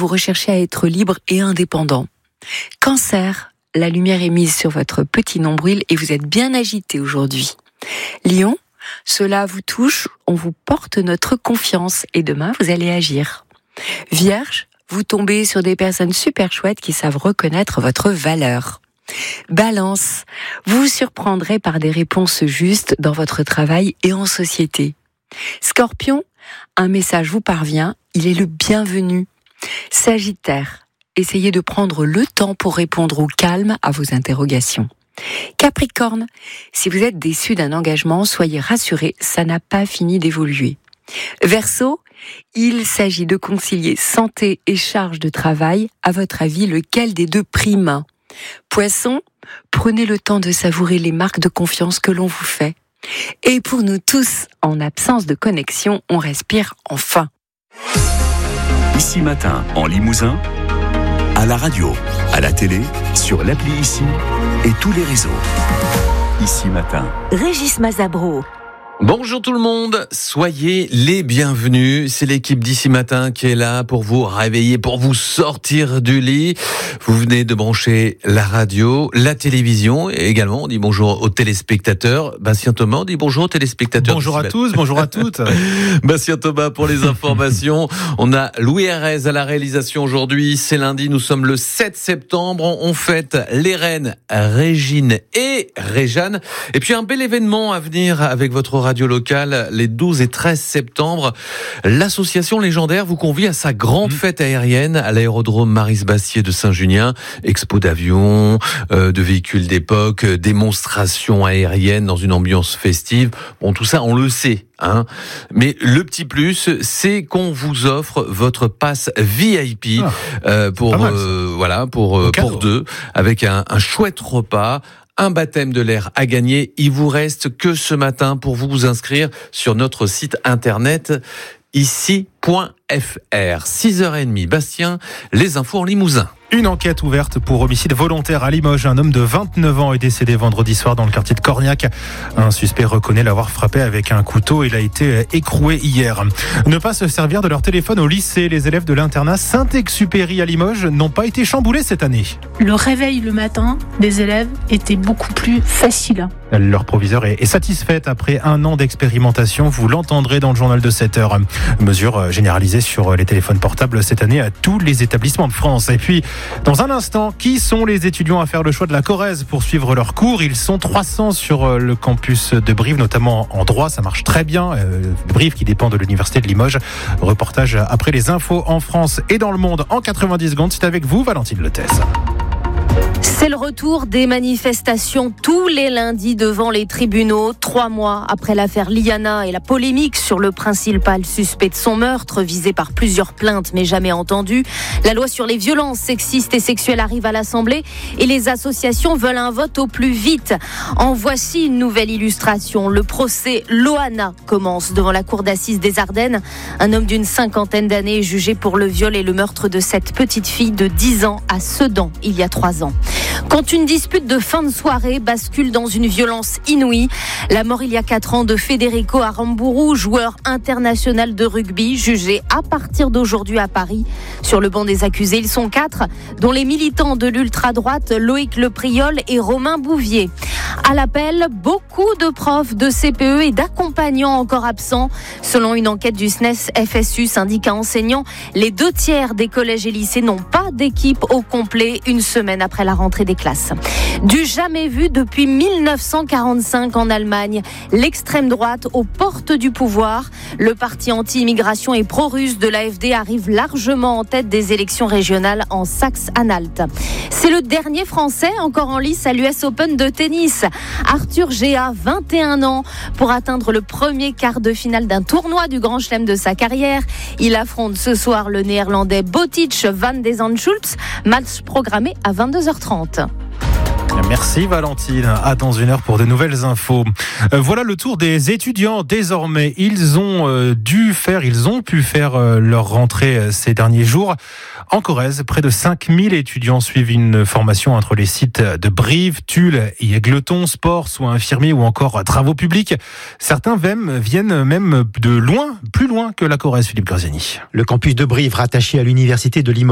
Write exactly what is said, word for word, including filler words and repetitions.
vous recherchez à être libre et indépendant. Cancer, la lumière est mise sur votre petit nombril et vous êtes bien agité aujourd'hui. Lion, cela vous touche, on vous porte notre confiance et demain vous allez agir. Vierge, vous tombez sur des personnes super chouettes qui savent reconnaître votre valeur. Balance, vous vous surprendrez par des réponses justes dans votre travail et en société. Scorpion, un message vous parvient, il est le bienvenu. Sagittaire, essayez de prendre le temps pour répondre au calme à vos interrogations. Capricorne, si vous êtes déçu d'un engagement, soyez rassurés, ça n'a pas fini d'évoluer. Verseau, il s'agit de concilier santé et charge de travail. À votre avis, lequel des deux prime ? Poisson, prenez le temps de savourer les marques de confiance que l'on vous fait. Et pour nous tous, en absence de connexion, on respire enfin. Ici Matin, en Limousin, à la radio, à la télé, sur l'appli Ici et tous les réseaux. Ici Matin. Régis Mazabro. Bonjour tout le monde, soyez les bienvenus. C'est l'équipe d'Ici Matin qui est là pour vous réveiller, pour vous sortir du lit. Vous venez de brancher la radio, la télévision et également on dit bonjour aux téléspectateurs. Bastien Thomas, on dit bonjour aux téléspectateurs. Bonjour à tous, bonjour à toutes. Bastien Thomas pour les informations. On a Louis Herrez à la réalisation aujourd'hui. C'est lundi, nous sommes le sept septembre. On fête les reines Régine et Réjeanne. Et puis un bel événement à venir avec votre radio locale, les douze et treize septembre. L'association légendaire vous convie à sa grande fête aérienne à l'aérodrome Maris-Bastier de Saint-Junien. Expo d'avions, euh, de véhicules d'époque, démonstration aérienne dans une ambiance festive. Bon, tout ça, on le sait. Hein. Mais le petit plus, c'est qu'on vous offre votre passe V I P ah, euh, pour mal, euh, voilà pour euh, pour deux avec un, un chouette repas. Un baptême de l'air à gagner. Il vous reste que ce matin pour vous inscrire sur notre site internet ici point f r. six heures trente, Bastien, les infos en Limousin. Une enquête ouverte pour homicide volontaire à Limoges. Un homme de vingt-neuf ans est décédé vendredi soir dans le quartier de Corniac. Un suspect reconnaît l'avoir frappé avec un couteau. Il a été écroué hier. Ne pas se servir de leur téléphone au lycée. Les élèves de l'internat Saint-Exupéry à Limoges n'ont pas été chamboulés cette année. Le réveil le matin des élèves était beaucoup plus facile. Leur proviseur est satisfaite après un an d'expérimentation. Vous l'entendrez dans le journal de sept heures. Mesure généralisée sur les téléphones portables cette année à tous les établissements de France. Et puis, dans un instant, qui sont les étudiants à faire le choix de la Corrèze pour suivre leurs cours ? Ils sont trois cents sur le campus de Brive, notamment en droit. Ça marche très bien. Euh, Brive qui dépend de l'université de Limoges. Reportage après les infos en France et dans le monde en quatre-vingt-dix secondes. C'est avec vous, Valentine Lettès. C'est le retour des manifestations tous les lundis devant les tribunaux. Trois mois après l'affaire Liana et la polémique sur le principal suspect de son meurtre, visé par plusieurs plaintes mais jamais entendu. La loi sur les violences sexistes et sexuelles arrive à l'Assemblée et les associations veulent un vote au plus vite. En voici une nouvelle illustration. Le procès Loana commence devant la cour d'assises des Ardennes. Un homme d'une cinquantaine d'années est jugé pour le viol et le meurtre de cette petite fille de dix ans à Sedan il y a trois ans. Quand une dispute de fin de soirée bascule dans une violence inouïe, la mort il y a quatre ans de Federico Aramburu, joueur international de rugby, jugé à partir d'aujourd'hui à Paris. Sur le banc des accusés, ils sont quatre, dont les militants de l'ultra-droite Loïc Lepriol et Romain Bouvier. À l'appel, beaucoup de profs de C P E et d'accompagnants encore absents. Selon une enquête du S N E S F S U, syndicat enseignant, les deux tiers des collèges et lycées n'ont pas d'équipe au complet une semaine après la rentrée des classes. Du jamais vu depuis mille neuf cent quarante-cinq en Allemagne, l'extrême droite aux portes du pouvoir. Le parti anti-immigration et pro-russe de l'A F D arrive largement en tête des élections régionales en Saxe-Anhalt. C'est le dernier Français encore en lice à l'U S Open de tennis. Arthur Géa, vingt et un ans, pour atteindre le premier quart de finale d'un tournoi du Grand Chelem de sa carrière. Il affronte ce soir le néerlandais Botic van de Zandschulp, match programmé à vingt-deux heures trente. Merci Valentine. À dans une heure pour de nouvelles infos. Euh, voilà le tour des étudiants. Désormais, ils ont euh, dû faire, ils ont pu faire euh, leur rentrée euh, ces derniers jours. En Corrèze, près de cinq mille étudiants suivent une formation entre les sites de Brive, Tulle et Égletons, sport, soins infirmiers ou encore travaux publics. Certains même viennent même de loin, plus loin que la Corrèze, Philippe Graziani. Le campus de Brive, rattaché à l'université de Limoges,